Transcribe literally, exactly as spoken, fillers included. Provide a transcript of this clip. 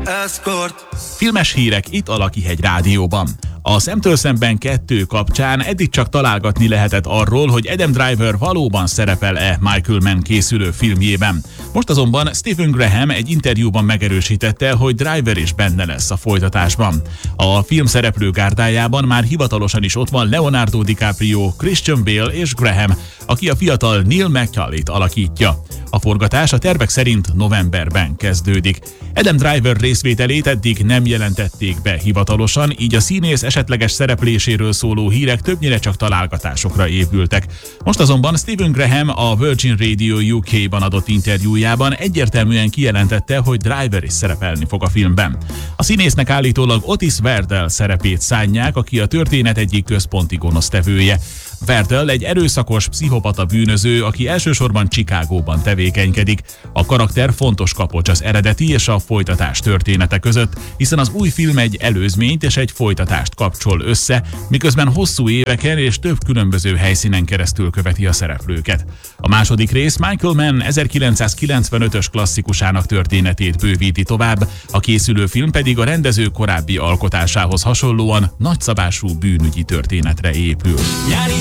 Escort. Filmes hírek itt a Lakihegy Rádióban. A Szemtől szemben kettő kapcsán eddig csak találgatni lehetett arról, hogy Adam Driver valóban szerepel-e Michael Mann készülő filmjében. Most azonban Stephen Graham egy interjúban megerősítette, hogy Driver is benne lesz a folytatásban. A film szereplő gárdájában már hivatalosan is ott van Leonardo DiCaprio, Christian Bale és Graham, aki a fiatal Neil McCauley-t alakítja. A forgatás a tervek szerint novemberben kezdődik. Adam Driver részvételét eddig nem jelentették be hivatalosan, így a színész esetleges szerepléséről szóló hírek többnyire csak találgatásokra épültek. Most azonban Stephen Graham a Virgin Radio U K-ban adott interjújában egyértelműen kijelentette, hogy Driver is szerepelni fog a filmben. A színésznek állítólag Otis Werdell szerepét szánják, aki a történet egyik központi gonosztevője. Werdell egy erőszakos, pszichopata bűnöző, aki elsősorban Chicagóban tevékenykedik. A karakter fontos kapocs az eredeti és a folytatás története között, hiszen az új film egy előzményt és egy folytatást kapcsol össze, miközben hosszú éveken és több különböző helyszínen keresztül követi a szereplőket. A második rész Michael Mann ezerkilencszázkilencvenötös klasszikusának történetét bővíti tovább, a készülő film pedig a rendező korábbi alkotásához hasonlóan nagyszabású bűnügyi történetre épül.